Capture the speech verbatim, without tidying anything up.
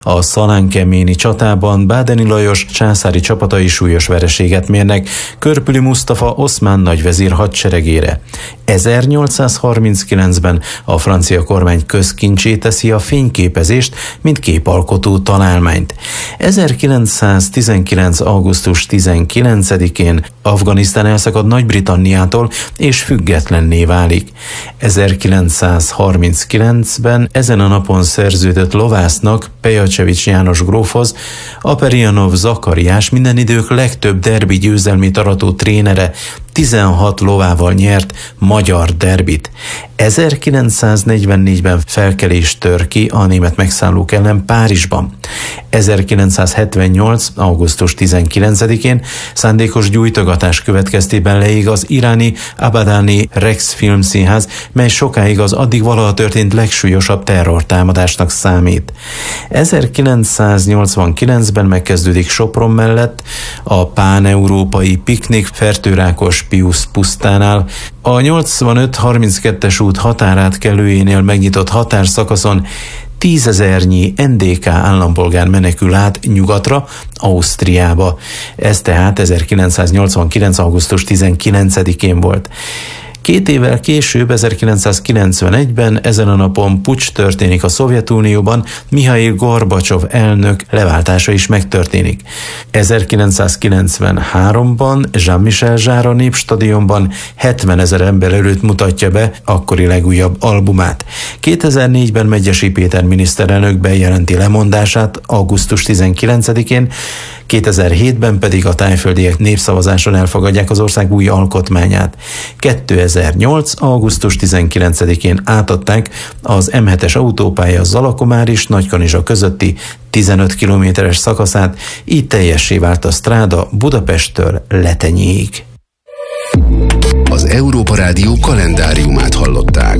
A szalánkeméni csatában Bádeni Lajos császári csapatai súlyos vereséget mérnek Körpüli Musztafa oszmán nagyvezír hadseregére. ezernyolcszázharminckilencben a francia kormány közkincsé teszi a fényképezést, mint képalkotó találmányt. ezerkilencszáztizenkilenc. augusztus tizenkilencedikén Afganisztán elszakad Nagy-Britanniától és függetlenné válik. ezerkilencszázharminckilencben ezen a napon szerződött lovásznak Pejacsevics János grófhoz Aperianov Zakariás minden idők legtöbb derbi győzelmét arató trénere tizenhat lovával nyert magyar derbit. ezerkilencszáznegyvennégyben felkelés tör ki a német megszállók ellen Párizsban. ezerkilencszázhetvennyolc. augusztus tizenkilencedikén szándékos gyújtogatás következtében leég az iráni Abadani Rex filmszínház, mely sokáig az addig valaha történt legsúlyosabb terrortámadásnak számít. ezerkilencszáznyolcvankilencben megkezdődik Sopron mellett a páneurópai piknik Fertőrákos Piusz pusztánál. A nyolcvanöt harminckettes út határátkelőjénél megnyitott határszakaszon tízezernyi en dé ká állampolgár menekül át nyugatra, Ausztriába. Ez tehát ezerkilencszáznyolcvankilenc. augusztus tizenkilencedikén volt. Két évvel később, ezerkilencszázkilencvenegyben ezen a napon puccs történik a Szovjetunióban, Mihail Gorbacsov elnök leváltása is megtörténik. ezerkilencszázkilencvenháromban Jean-Michel Jarre a Népstadionban hetvenezer ember előtt mutatja be akkori legújabb albumát. kétezer-négyben Medgyessy Péter miniszterelnök bejelenti lemondását augusztus tizenkilencedikén, kétezer-hétben pedig a tájföldiek népszavazáson elfogadják az ország új alkotmányát. kétezer-nyolc. augusztus tizenkilencedikén átadták az em hetes autópálya Zalakomár és Nagykanizsa közötti tizenöt kilométeres szakaszát, így teljessé vált a stráda Budapesttől Letenyéig. Az Európa Rádió kalendáriumát hallották.